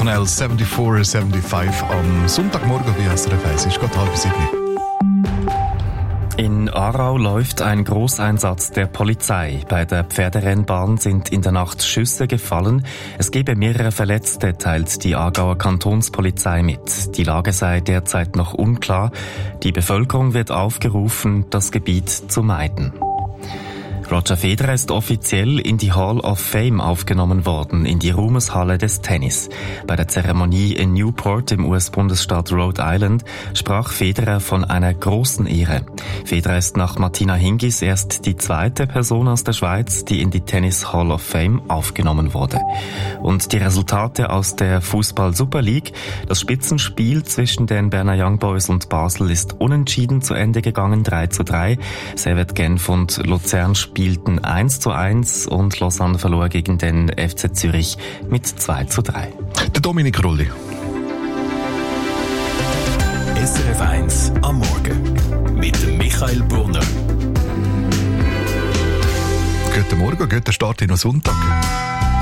Chanel 7475 am Sonntagmorgen bei SRF 1. Es ist gerade 6:30. In Aarau läuft ein Großeinsatz der Polizei. Bei der Pferderennbahn sind in der Nacht Schüsse gefallen. Es gebe mehrere Verletzte, teilt die Aargauer Kantonspolizei mit. Die Lage sei derzeit noch unklar. Die Bevölkerung wird aufgerufen, das Gebiet zu meiden. Roger Federer ist offiziell in die Hall of Fame aufgenommen worden, in die Ruhmeshalle des Tennis. Bei der Zeremonie in Newport im US-Bundesstaat Rhode Island sprach Federer von einer großen Ehre. Federer ist nach Martina Hingis erst die zweite Person aus der Schweiz, die in die Tennis Hall of Fame aufgenommen wurde. Und die Resultate aus der Fußball-Super League. Das Spitzenspiel zwischen den Berner Young Boys und Basel ist unentschieden zu Ende gegangen, 3:3. Servette Genf und Luzern spielten 1:1 und Lausanne verlor gegen den FC Zürich mit 2:3. Der Dominik Rulli. SRF 1 am Morgen mit dem Michael Brunner. Guten Morgen, guten Start in den Sonntag.